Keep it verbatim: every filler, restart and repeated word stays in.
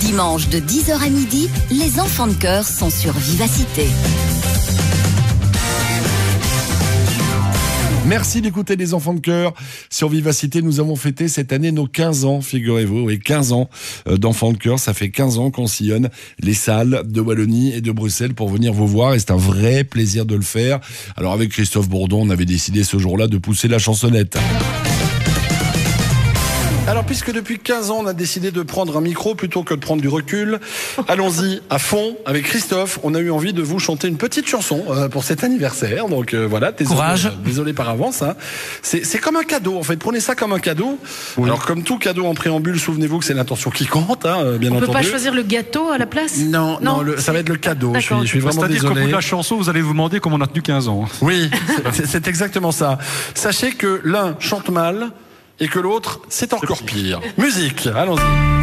Dimanche de dix heures à midi, les enfants de chœur sont sur Vivacité. Merci d'écouter les enfants de chœur. Sur Vivacité, nous avons fêté cette année nos quinze ans, figurez-vous. Et quinze ans d'enfants de chœur. Ça fait quinze ans qu'on sillonne les salles de Wallonie et de Bruxelles pour venir vous voir. Et c'est un vrai plaisir de le faire. Alors avec Christophe Bourdon, on avait décidé ce jour-là de pousser la chansonnette. Alors, puisque depuis quinze ans, on a décidé de prendre un micro plutôt que de prendre du recul, allons-y à fond avec Christophe. On a eu envie de vous chanter une petite chanson euh, pour cet anniversaire. Donc euh, voilà, désolé, courage. Euh, désolé par avance. Hein. C'est, c'est comme un cadeau, en fait. Prenez ça comme un cadeau. Oui. Alors, comme tout cadeau en préambule, souvenez-vous que c'est l'intention qui compte, hein, bien on entendu. On peut pas choisir le gâteau à la place ? Non, non, non le, ça va être le cadeau. Je suis, je suis vraiment C'est-à-dire désolé. qu'au bout de la chanson, vous allez vous demander comment on a tenu quinze ans. Oui, c'est, c'est exactement ça. Sachez que l'un chante mal et que l'autre, c'est encore pire. Musique, allons-y.